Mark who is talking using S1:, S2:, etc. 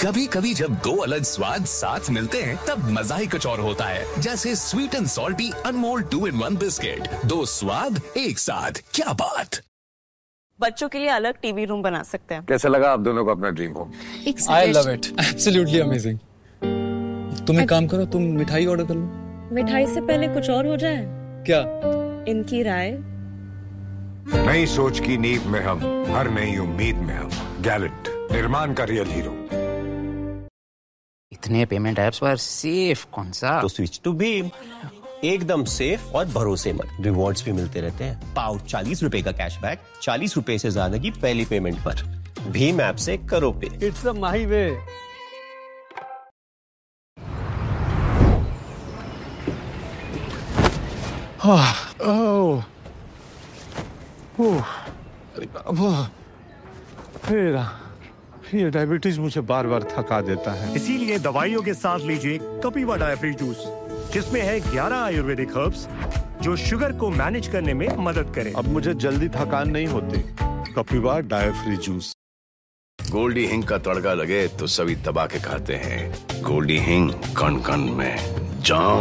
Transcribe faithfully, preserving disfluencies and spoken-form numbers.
S1: कभी कभी जब दो अलग स्वाद साथ मिलते हैं तब मजा ही कुछ और होता है, जैसे sweet and salty Anmol to in one biscuit. दो स्वाद एक साथ, क्या बात।
S2: बच्चों के लिए अलग टीवी रूम बना सकते हैं।
S3: कैसे लगा आप दोनों को अपना dream home?
S4: I love it, absolutely amazing. तुम एक काम करो, तुम मिठाई ऑर्डर कर लो।
S2: मिठाई से पहले कुछ और हो जाए
S4: क्या?
S2: इनकी राय।
S3: नई सोच की नींव में हम, हर नई उम्मीद में हम। गैलेंट, निर्माण का रियल हीरो।
S5: इतने पेमेंट ऐप्स पर सेफ कौन सा?
S6: तो स्विच टू भीम, एकदम सेफ और भरोसेमंद। रिवॉर्ड्स भी मिलते रहते हैं। पाओ चालीस रुपए का कैशबैक, चालीस रुपए से ज्यादा की पहली पेमेंट पर। भीम ऐप से करो पे।
S4: इट्स द माही वे।
S3: ओह, अरे बाबा, ये डायबिटीज मुझे बार बार थका देता है।
S7: इसीलिए दवाइयों के साथ लीजिए कपिवा डायफ्री जूस, जिसमें है ग्यारह आयुर्वेदिक हर्ब्स जो शुगर को मैनेज करने में मदद करें।
S3: अब मुझे जल्दी थकान नहीं होती। कपिवा डायफ्री जूस।
S8: गोल्डी हिंग का तड़का लगे तो सभी दबा के खाते हैं। गोल्डी हिंग कण कण में जाओ।